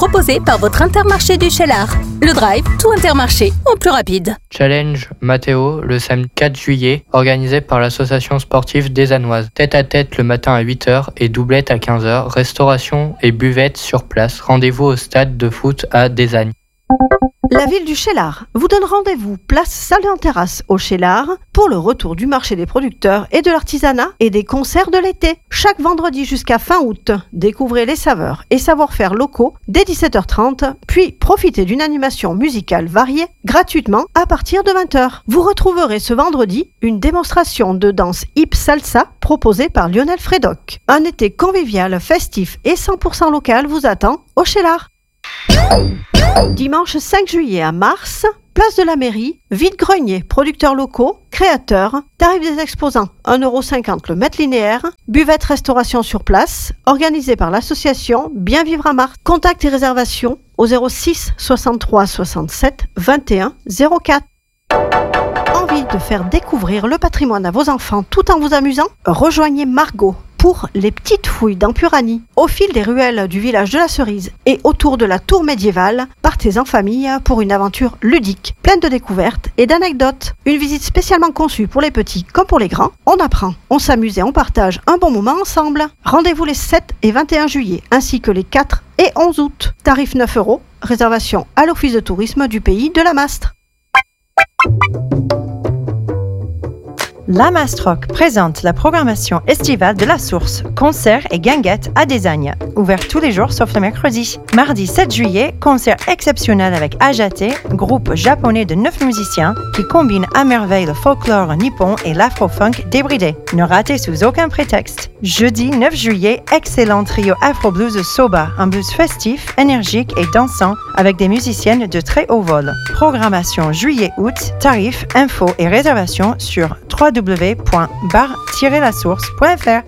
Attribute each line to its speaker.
Speaker 1: proposé par votre Intermarché du Cheylard. Le drive, tout Intermarché, en plus rapide.
Speaker 2: Challenge Matteo, le samedi 4 juillet, organisé par l'association sportive Desanoises. Tête à tête le matin à 8h et doublette à 15h. Restauration et buvette sur place. Rendez-vous au stade de foot à Desagne.
Speaker 3: La ville du Cheylard vous donne rendez-vous place Salle en Terrasse au Cheylard pour le retour du marché des producteurs et de l'artisanat et des concerts de l'été. Chaque vendredi jusqu'à fin août, découvrez les saveurs et savoir-faire locaux dès 17h30, puis profitez d'une animation musicale variée gratuitement à partir de 20h. Vous retrouverez ce vendredi une démonstration de danse hip salsa proposée par Lionel Frédoc. Un été convivial, festif et 100% local vous attend au Cheylard. Dimanche 5 juillet à Mars, place de la mairie, vide-grenier, producteurs locaux, créateurs, tarif des exposants 1,50€ le mètre linéaire, buvette restauration sur place, organisée par l'association Bien Vivre à Mars. Contact et réservation au 06 63 67 21 04. Envie de faire découvrir le patrimoine à vos enfants tout en vous amusant? Rejoignez Margot pour les petites fouilles dans Purani. Au fil des ruelles du village de la Cerise et autour de la tour médiévale, partez en famille pour une aventure ludique, pleine de découvertes et d'anecdotes. Une visite spécialement conçue pour les petits comme pour les grands. On apprend, on s'amuse et on partage un bon moment ensemble. Rendez-vous les 7 et 21 juillet, ainsi que les 4 et 11 août. Tarif 9€, réservation à l'Office de tourisme du pays de la Mastre.
Speaker 4: La Mastrock présente la programmation estivale de la Source, concerts et guinguettes à Desagne, ouvert tous les jours sauf le mercredi. Mardi 7 juillet, concert exceptionnel avec Ajate, groupe japonais de 9 musiciens qui combine à merveille le folklore nippon et l'afro-funk débridé. Ne ratez sous aucun prétexte. Jeudi 9 juillet, excellent trio afro-blues Soba, un blues festif, énergique et dansant avec des musiciennes de très haut vol. Programmation juillet-août, tarifs, infos et réservations sur www.bar-lasource.fr.